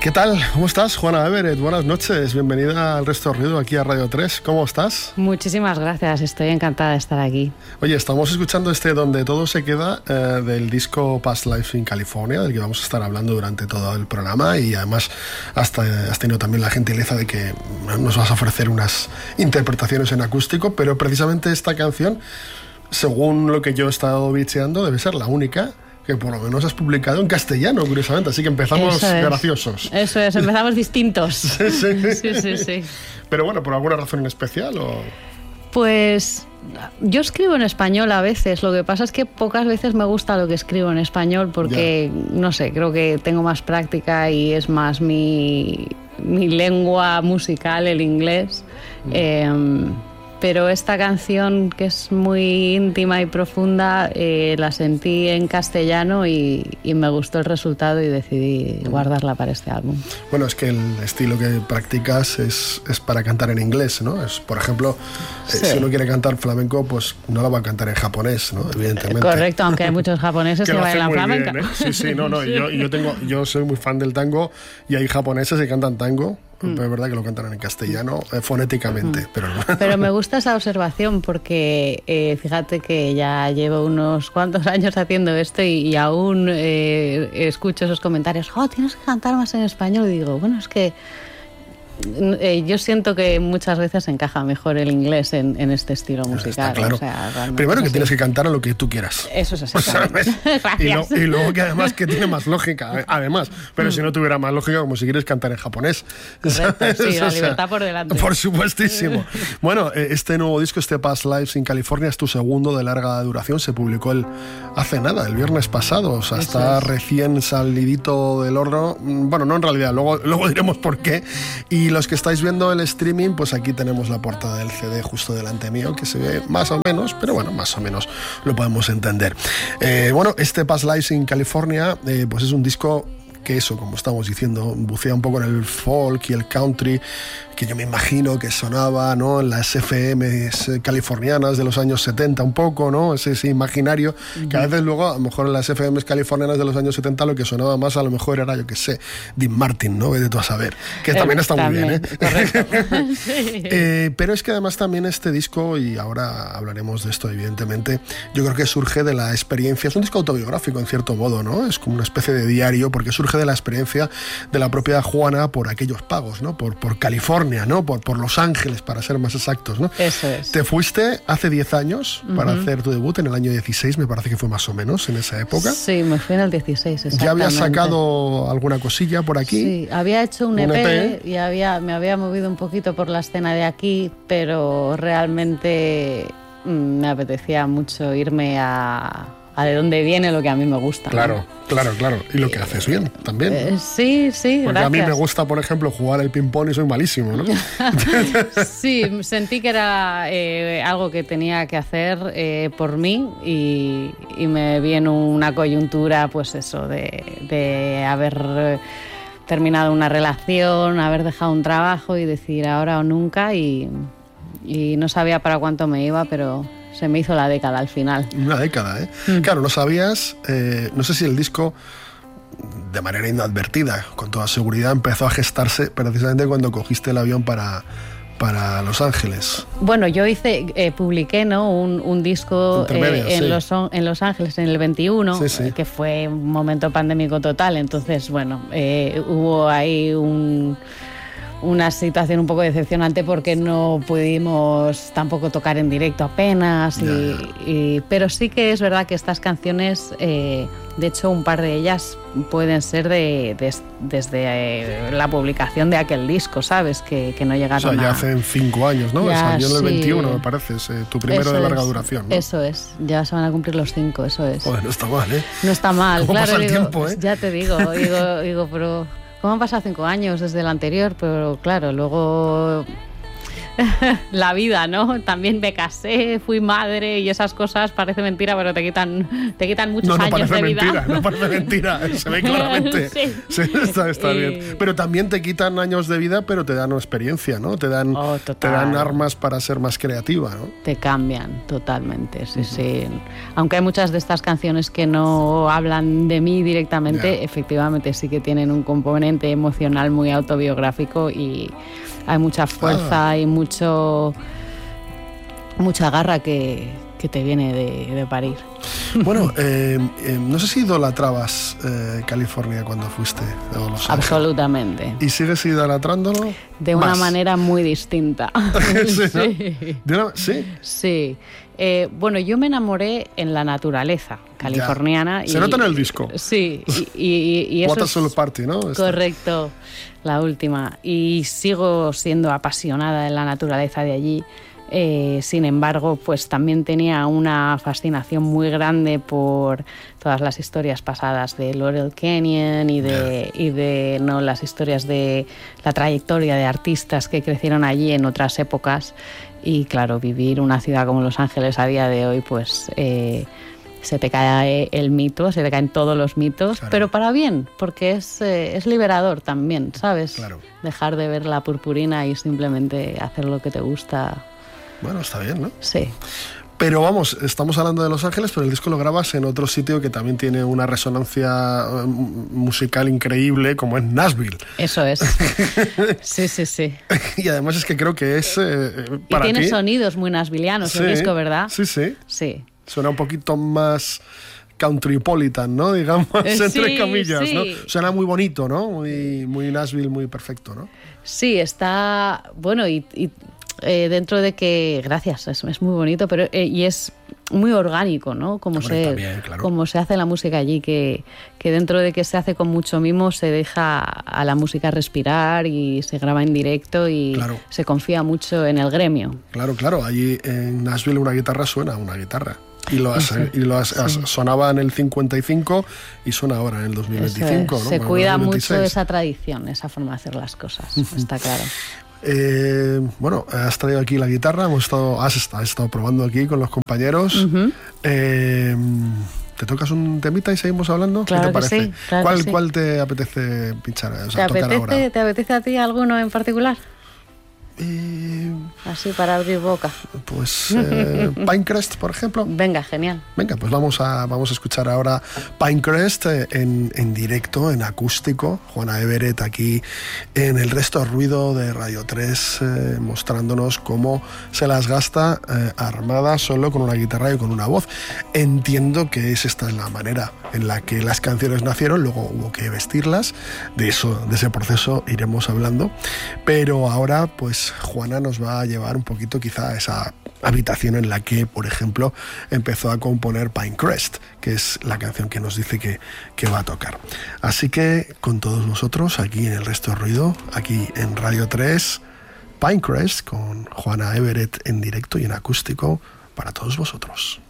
¿Qué tal? ¿Cómo estás, Juana Everett? Buenas noches, bienvenida al Resto Ruido aquí a Radio 3. ¿Cómo estás? Muchísimas gracias, estoy encantada de estar aquí. Oye, estamos escuchando Donde todo se queda del disco Past Lives in California, del que vamos a estar hablando durante todo el programa, y además has tenido también la gentileza de que nos vas a ofrecer unas interpretaciones en acústico, pero precisamente esta canción, según lo que yo he estado bicheando, debe ser la única que por lo menos has publicado en castellano, curiosamente, así que empezamos graciosos. Eso es, empezamos distintos. Sí. Pero bueno, ¿por alguna razón en especial o...? Pues yo escribo en español a veces, lo que pasa es que pocas veces me gusta lo que escribo en español porque, no sé, creo que tengo más práctica y es más mi lengua musical, el inglés. Pero esta canción, que es muy íntima y profunda, la sentí en castellano y me gustó el resultado y decidí guardarla para este álbum. Bueno, es que el estilo que practicas es para cantar en inglés, ¿no? Es, por ejemplo, si uno quiere cantar flamenco, pues no la va a cantar en japonés, ¿no? Evidentemente. Correcto, aunque hay muchos japoneses que bailan flamenco. Bien, ¿eh? Sí, no, yo soy muy fan del tango y hay japoneses que cantan tango. Pero es verdad que lo cantan en castellano fonéticamente. Pero me gusta esa observación porque fíjate que ya llevo unos cuantos años haciendo esto y aún escucho esos comentarios. Tienes que cantar más en español. Y digo, bueno, es que yo siento que muchas veces encaja mejor el inglés en este estilo musical. Está claro. O sea, primero que tienes que cantar a lo que tú quieras. Eso es así. Gracias. Y luego que además que tiene más lógica, además. Pero si no tuviera más lógica, como si quieres cantar en japonés. Correcto, sí, la libertad por delante. Por supuestísimo. Bueno, este nuevo disco, Past Lives in California, es tu segundo de larga duración. Se publicó hace nada, el viernes pasado. O sea, está recién salidito del horno. Bueno, no en realidad, luego diremos por qué. Y los que estáis viendo el streaming, pues aquí tenemos la portada del CD justo delante mío, que se ve más o menos, pero bueno, más o menos lo podemos entender. Bueno, Past Lives in California, pues es un disco que eso, como estamos diciendo, bucea un poco en el folk y el country, que yo me imagino que sonaba, ¿no?, en las FMs californianas de los años 70 un poco, ¿no?, ese imaginario, que a veces luego, a lo mejor en las FMs californianas de los años 70 lo que sonaba más a lo mejor era, yo qué sé, Dean Martin, ¿no?, vete tú a saber, que también está muy bien, ¿eh? Correcto. Sí. Pero es que además también este disco, y ahora hablaremos de esto evidentemente, yo creo que surge de la experiencia, es un disco autobiográfico en cierto modo, ¿no?, es como una especie de diario, porque surge de la experiencia de la propia Juana por aquellos pagos, ¿no?, por California, ¿no?, por Los Ángeles, para ser más exactos, ¿no? Eso es. Te fuiste hace 10 años para hacer tu debut, en el año 16, me parece que fue más o menos en esa época. Sí, me fui en el 16, exactamente. ¿Ya habías sacado alguna cosilla por aquí? Sí, había hecho un EP y me había movido un poquito por la escena de aquí, pero realmente me apetecía mucho irme a de dónde viene lo que a mí me gusta. Claro. Y lo que haces bien también. Sí, porque gracias. A mí me gusta, por ejemplo, jugar el ping-pong y soy malísimo, ¿no? Sí, sentí que era algo que tenía que hacer por mí y me vi en una coyuntura, pues eso, de haber terminado una relación, haber dejado un trabajo y decir ahora o nunca, y no sabía para cuánto me iba, pero se me hizo la década al final. Una década, ¿eh? Claro, no sabías, no sé si el disco, de manera inadvertida, con toda seguridad, empezó a gestarse precisamente cuando cogiste el avión para Los Ángeles. Bueno, yo publiqué, ¿no?, un disco en Los Ángeles en el 21, que fue un momento pandémico total, entonces, bueno, hubo ahí una situación un poco decepcionante porque no pudimos tampoco tocar en directo apenas, pero sí que es verdad que estas canciones, de hecho un par de ellas pueden ser desde la publicación de aquel disco, ¿sabes? Que no llegaron. O sea, ya hace 5 años, ¿no? Salió en el 21, me parece, tu primero eso de larga duración, ¿no? Eso es, ya se van a cumplir los 5, eso es. Joder, no está mal, ¿eh? No está mal, ¿Cómo claro. Pasa el tiempo, ¿eh? Ya te digo, pero ¿cómo han pasado 5 años desde el anterior? Pero claro, luego la vida, ¿no? También me casé, fui madre y esas cosas parece mentira, pero te quitan muchos años de vida. No parece mentira, se ve claramente. Sí, está bien. Pero también te quitan años de vida, pero te dan experiencia, ¿no? Te dan armas para ser más creativa, ¿no? Te cambian totalmente, sí. Aunque hay muchas de estas canciones que no hablan de mí directamente, efectivamente sí que tienen un componente emocional muy autobiográfico y hay mucha fuerza y mucha garra que te viene de parir. Bueno, no sé si idolatrabas California cuando fuiste a Los Ángeles. Absolutamente. ¿Y sigues idolatrándolo? De una manera muy distinta. ¿Sí? ¿No? Sí. Bueno, yo me enamoré en la naturaleza californiana. Se nota en el disco. Sí, y eso What a Soul Party, ¿no? Correcto, la última. Y sigo siendo apasionada de la naturaleza de allí. Sin embargo, pues también tenía una fascinación muy grande por todas las historias pasadas de Laurel Canyon y de las historias de la trayectoria de artistas que crecieron allí en otras épocas. Y claro, vivir una ciudad como Los Ángeles a día de hoy, pues se te cae el mito, se te caen todos los mitos, pero para bien, porque es liberador también, ¿sabes? Claro. Dejar de ver la purpurina y simplemente hacer lo que te gusta. Bueno, está bien, ¿no? Sí. Pero vamos, estamos hablando de Los Ángeles, pero el disco lo grabas en otro sitio que también tiene una resonancia musical increíble, como es Nashville. Eso es. Sí. Y además es que creo que es para ti... Y tiene sonidos muy nashvillianos el disco, ¿verdad? Sí. Suena un poquito más countrypolitan, ¿no? Digamos, entre comillas, ¿no? Suena muy bonito, ¿no? Muy Nashville, muy perfecto, ¿no? Sí, está... Bueno, y dentro de que, gracias, es muy bonito, pero y es muy orgánico, ¿no? Como se hace la música allí, que dentro de que se hace con mucho mimo, se deja a la música respirar y se graba en directo y se confía mucho en el gremio. Claro, allí en Nashville una guitarra suena una guitarra. Sonaba en el 55 y suena ahora en el 2025. ¿No? Se cuida mucho de esa tradición, esa forma de hacer las cosas, está claro. Bueno, has traído aquí la guitarra, has estado probando aquí con los compañeros. ¿Te tocas un temita y seguimos hablando? Claro, ¿qué te parece? Sí, claro ¿Cuál te apetece pinchar? ¿Te apetece a ti alguno en particular? Así para abrir boca. Pues Pinecrest, por ejemplo. Venga, genial. Venga, pues vamos a escuchar ahora Pinecrest en directo, en acústico. Juana Everett aquí en El Resto Ruido de Radio 3, mostrándonos cómo se las gasta armada solo con una guitarra y con una voz. Entiendo que esta es la manera en la que las canciones nacieron, luego hubo que vestirlas. De ese proceso iremos hablando. Pero ahora, pues Juana nos va a llevar un poquito quizá a esa habitación en la que, por ejemplo, empezó a componer Pinecrest, que es la canción que nos dice que va a tocar. Así que con todos nosotros, aquí en El Resto de Ruido, aquí en Radio 3, Pinecrest con Juana Everett en directo y en acústico para todos vosotros.